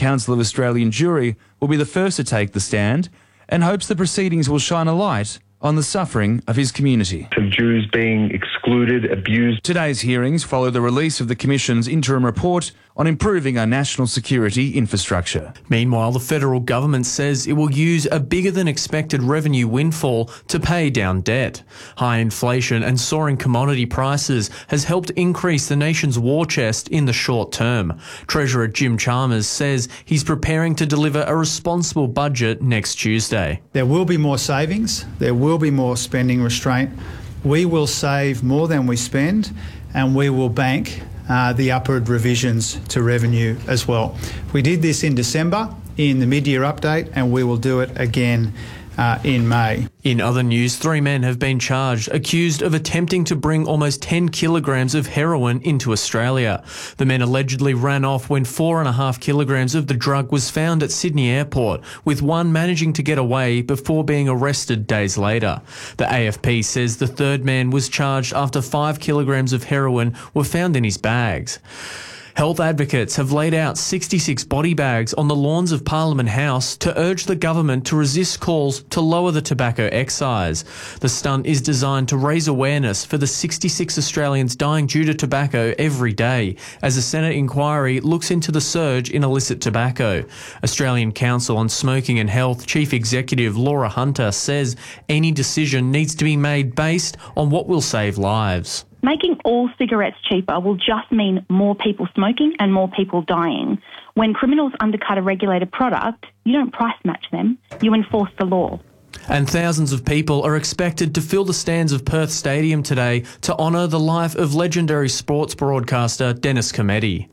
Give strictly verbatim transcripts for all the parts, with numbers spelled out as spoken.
Council of Australian Jury will be the first to take the stand and hopes the proceedings will shine a light on the suffering of his community. Of Jews being excluded, abused. Today's hearings follow the release of the Commission's interim report on improving our national security infrastructure. Meanwhile, the federal government says it will use a bigger than expected revenue windfall to pay down debt. High inflation and soaring commodity prices has helped increase the nation's war chest in the short term. Treasurer Jim Chalmers says he's preparing to deliver a responsible budget next Tuesday. There will be more savings. There will be more spending restraint. We will save more than we spend, and we will bank uh, the upward revisions to revenue as well. We did this in December in the mid-year update, and we will do it again uh, in May. In other news, three men have been charged, accused of attempting to bring almost ten kilograms of heroin into Australia. The men allegedly ran off when four and a half kilograms of the drug was found at Sydney Airport, with one managing to get away before being arrested days later. The A F P says the third man was charged after five kilograms of heroin were found in his bags. Health advocates have laid out sixty-six body bags on the lawns of Parliament House to urge the government to resist calls to lower the tobacco excise. The stunt is designed to raise awareness for the sixty-six Australians dying due to tobacco every day, as a Senate inquiry looks into the surge in illicit tobacco. Australian Council on Smoking and Health Chief Executive Laura Hunter says any decision needs to be made based on what will save lives. Making all cigarettes cheaper will just mean more people smoking and more people dying. When criminals undercut a regulated product, you don't price match them, you enforce the law. And thousands of people are expected to fill the stands of Perth Stadium today to honour the life of legendary sports broadcaster Dennis Cometti.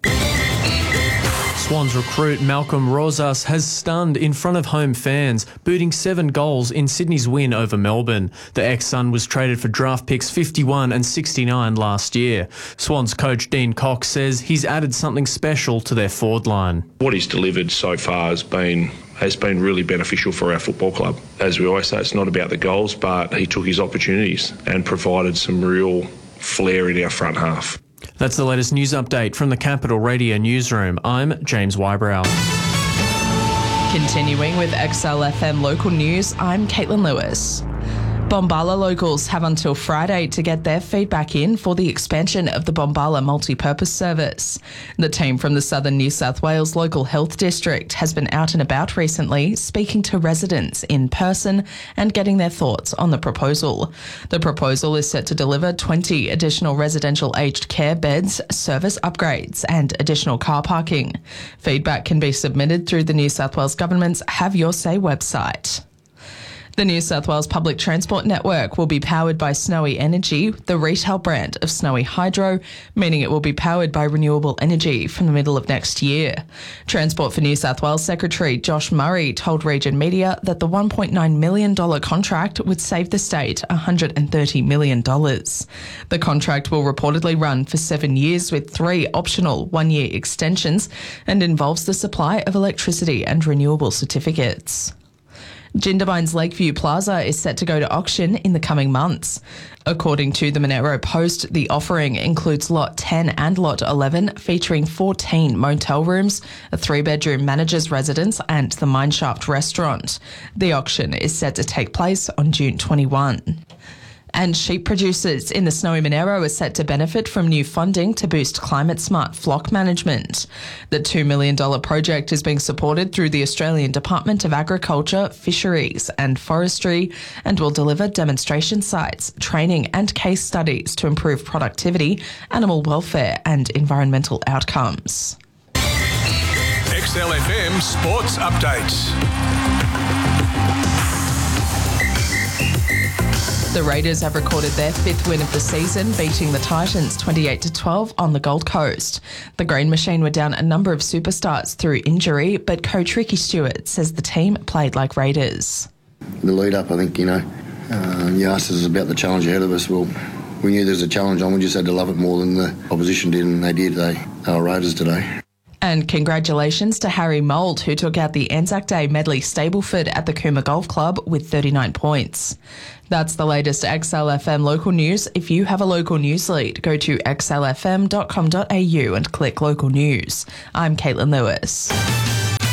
Swans recruit Malcolm Rosas has stunned in front of home fans, booting seven goals in Sydney's win over Melbourne. The ex-Sun was traded for draft picks fifty-one and sixty-nine last year. Swans coach Dean Cox says he's added something special to their forward line. What he's delivered so far has been has been really beneficial for our football club. As we always say, it's not about the goals, but he took his opportunities and provided some real flair in our front half. That's the latest news update from the Capital Radio newsroom. I'm James Wybrow. Continuing with X L F M local news, I'm Caitlin Lewis. Bombala locals have until Friday to get their feedback in for the expansion of the Bombala multi-purpose service. The team from the Southern New South Wales Local Health District has been out and about recently, speaking to residents in person and getting their thoughts on the proposal. The proposal is set to deliver twenty additional residential aged care beds, service upgrades and additional car parking. Feedback can be submitted through the New South Wales Government's Have Your Say website. The New South Wales Public Transport Network will be powered by Snowy Energy, the retail brand of Snowy Hydro, meaning it will be powered by renewable energy from the middle of next year. Transport for New South Wales Secretary Josh Murray told Region Media that the one point nine million dollars contract would save the state one hundred thirty million dollars. The contract will reportedly run for seven years with three optional one-year extensions and involves the supply of electricity and renewable certificates. Jindabyne's Lakeview Plaza is set to go to auction in the coming months. According to the Monero Post, the offering includes Lot ten and Lot eleven, featuring fourteen motel rooms, a three-bedroom manager's residence and the Mineshaft restaurant. The auction is set to take place on June twenty-first. And sheep producers in the Snowy Monero are set to benefit from new funding to boost climate-smart flock management. The two million dollars project is being supported through the Australian Department of Agriculture, Fisheries and Forestry and will deliver demonstration sites, training and case studies to improve productivity, animal welfare and environmental outcomes. X L F M Sports Updates. The Raiders have recorded their fifth win of the season, beating the Titans twenty-eight to twelve on the Gold Coast. The Green Machine were down a number of superstars through injury, but coach Ricky Stewart says the team played like Raiders. The lead up, I think, you know, uh, you asked us about the challenge ahead of us. Well, we knew there was a challenge on. We just had to love it more than the opposition did, and they did. They, they were Raiders today. And congratulations to Harry Mould, who took out the Anzac Day Medley Stableford at the Cooma Golf Club with thirty-nine points. That's the latest X L F M local news. If you have a local news lead, go to x l f m dot com dot a u and click local news. I'm Caitlin Lewis.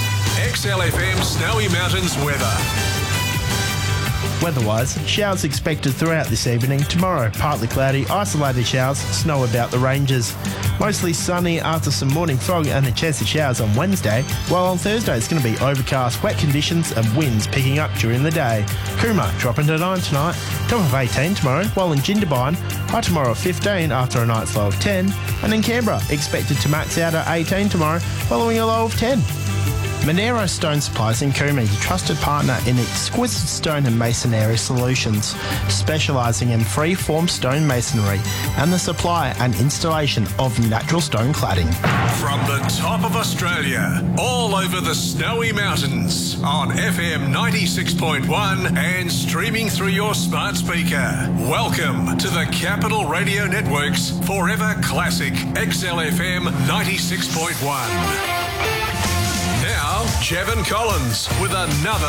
X L F M Snowy Mountains weather. Weather-wise, showers expected throughout this evening. Tomorrow, partly cloudy, isolated showers, snow about the ranges. Mostly sunny after some morning fog and a chance of showers on Wednesday, while on Thursday it's going to be overcast, wet conditions and winds picking up during the day. Cooma dropping to nine tonight, top of eighteen tomorrow, while in Jindabyne, high tomorrow fifteen after a night's low of ten, and in Canberra, expected to max out at eighteen tomorrow, following a low of ten. Monero Stone Supplies in Cooma is a trusted partner in exquisite stone and masonry solutions, specialising in free-form stone masonry and the supply and installation of natural stone cladding. From the top of Australia, all over the Snowy Mountains, on F M ninety-six point one and streaming through your smart speaker. Welcome to the Capital Radio Network's Forever Classic X L F M ninety-six point one. Now, Jevon Collins with another